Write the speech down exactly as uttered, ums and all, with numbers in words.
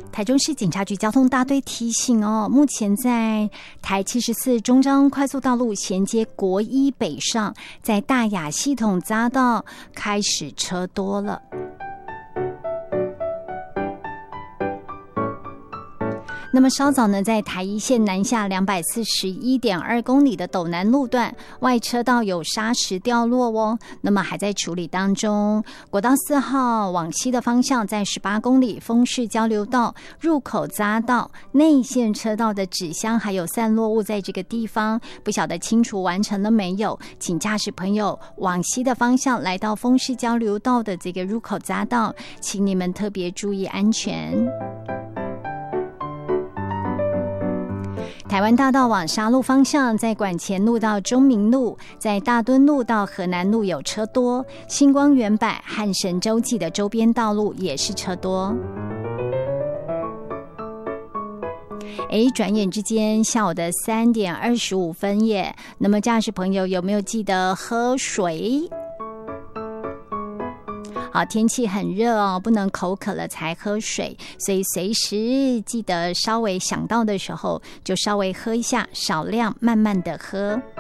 台中市警察局交通大队提醒哦，目前在台七十四中彰快速道路衔接国一北上，在大雅系统匝道开始车多了。那么稍早呢，在台一线南下两百四十一点二公里的斗南路段外车道有砂石掉落哦，那么还在处理当中。国道四号往西的方向，在十八公里丰市交流道入口匝道内线车道的纸箱还有散落物在这个地方，不晓得清除完成了没有？请驾驶朋友往西的方向来到丰市交流道的这个入口匝道，请你们特别注意安全。台湾大道往沙鹿方向，在管前路到中明路，在大墩路到河南路有车多，星光原柏和神州记的周边道路也是车多。哎，转眼之间下午的三点二十五分耶，那么驾驶朋友有没有记得喝水？好，天气很热哦，不能口渴了才喝水，所以随时记得稍微想到的时候就稍微喝一下，少量慢慢的喝。